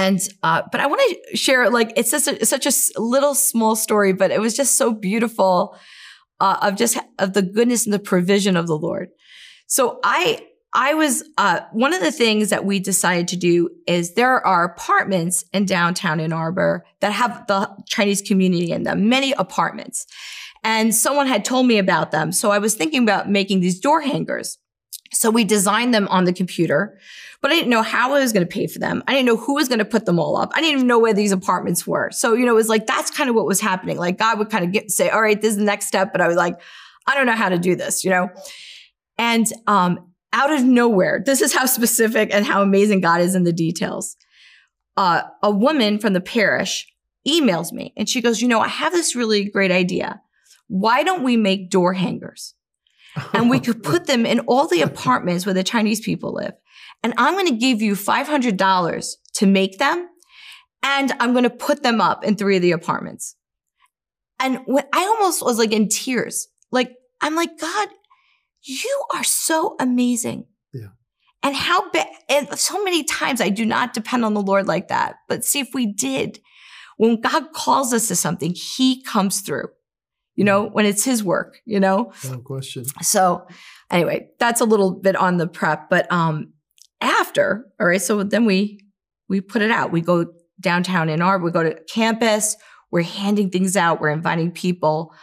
but I want to share, like, it's just such a little small story, but it was just so beautiful, of the goodness and the provision of the Lord. So I was, one of the things that we decided to do is there are apartments in downtown Ann Arbor that have the Chinese community in them, many apartments. And someone had told me about them. So I was thinking about making these door hangers. So we designed them on the computer, but I didn't know how I was going to pay for them. I didn't know who was going to put them all up. I didn't even know where these apartments were. So, it was like, that's kind of what was happening. Like God would kind of say, all right, this is the next step. But I was like, I don't know how to do this, And, out of nowhere, this is how specific and how amazing God is in the details. A woman from the parish emails me and she goes, I have this really great idea. Why don't we make door hangers? And we could put them in all the apartments where the Chinese people live. And I'm going to give you $500 to make them. And I'm going to put them up in 3 of the apartments. And when I almost was like in tears, like, I'm like, God, you are so amazing. Yeah. And and so many times I do not depend on the Lord like that. But see, if we did, when God calls us to something, he comes through, when it's his work, No question. So anyway, that's a little bit on the prep, but, after, all right. So then we put it out. We go downtown Ann Arbor, we go to campus, we're handing things out, we're inviting people.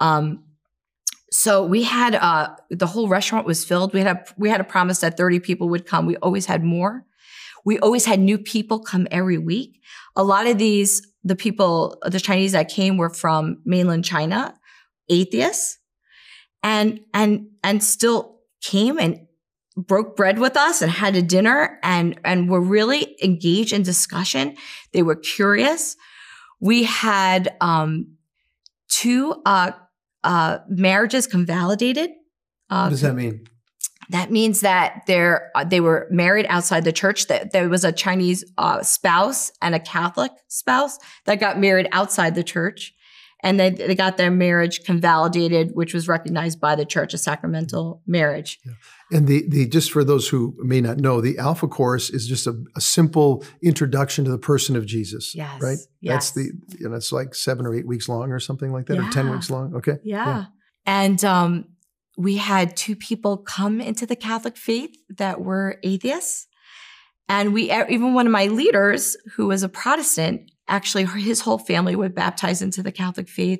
So we had, the whole restaurant was filled. We had a promise that 30 people would come. We always had more. We always had new people come every week. A lot of the Chinese that came were from mainland China, atheists, and still came and broke bread with us and had a dinner and were really engaged in discussion. They were curious. We had, 2, marriages convalidated. What does that mean? That means that they were married outside the church. That there was a Chinese spouse and a Catholic spouse that got married outside the church, and they got their marriage convalidated, which was recognized by the church, a sacramental marriage. Yeah. And the just for those who may not know, the Alpha Course is just a simple introduction to the person of Jesus. Yes. Right? Yes. That's it's like 7 or 8 weeks long or something like that, or 10 weeks long. Okay. Yeah. And we had 2 people come into the Catholic faith that were atheists. And even one of my leaders, who was a Protestant, actually his whole family were baptized into the Catholic faith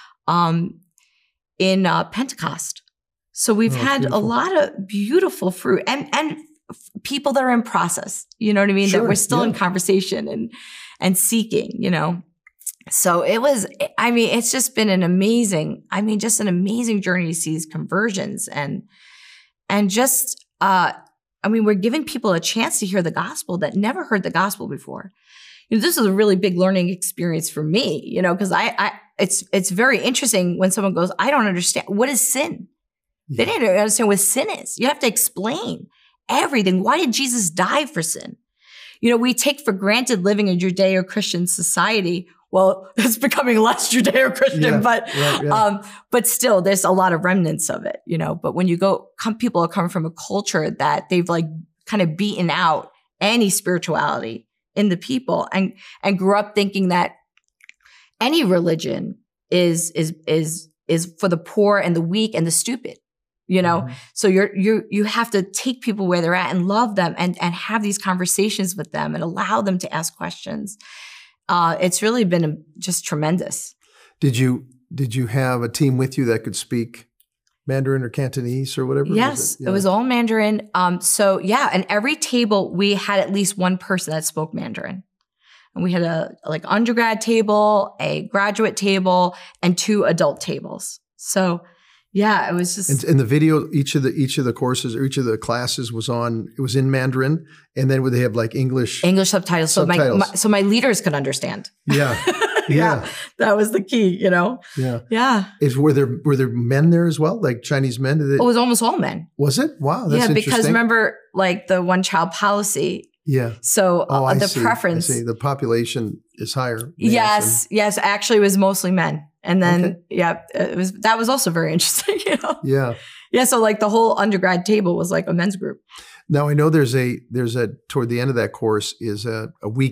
in Pentecost. So we've had beautiful. A lot of beautiful fruit and people that are in process, you know what I mean? Sure, that we're still in conversation and seeking, So it's just been an amazing journey to see these conversions and just, we're giving people a chance to hear the gospel that never heard the gospel before. This is a really big learning experience for me, because it's very interesting when someone goes, I don't understand. What is sin? They didn't understand what sin is. You have to explain everything. Why did Jesus die for sin? We take for granted living in Judeo-Christian society. Well, it's becoming less Judeo-Christian, but still there's a lot of remnants of it, but when you people are coming from a culture that they've like kind of beaten out any spirituality in the people and grew up thinking that any religion is for the poor and the weak and the stupid. Mm-hmm. So you have to take people where they're at and love them and have these conversations with them and allow them to ask questions. It's really been just tremendous. Did you have a team with you that could speak Mandarin or Cantonese or whatever? Yes, it was all Mandarin. And every table we had at least one person that spoke Mandarin. And we had a undergrad table, a graduate table, and 2 adult tables. So yeah, it was just. And the video, each of the courses or each of the classes was in Mandarin, and then would they have like English subtitles? So my leaders could understand. Yeah, yeah, that was the key. Yeah, yeah. Were there men there as well, like Chinese men? It was almost all men. Was it? Wow, that's interesting. Because remember, like the one-child policy. Yeah. So the preference. I see. The population is higher. Yes. Actually, it was mostly men. And then, that was also very interesting, Yeah. Yeah. So like the whole undergrad table was like a men's group. Now I know there's toward the end of that course is a week